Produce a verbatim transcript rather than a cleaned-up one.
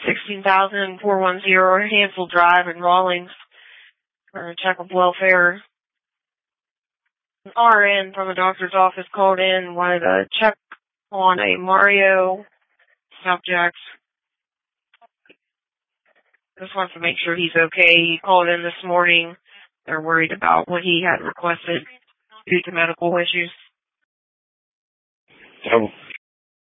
sixteen thousand four one zero Hansel Drive in Rawlings for a check of welfare. An R N from a doctor's office called in, wanted a check on a Mario subject. Just wants to make sure he's okay. He called in this morning. They're worried about what he had requested due to medical issues. Oh.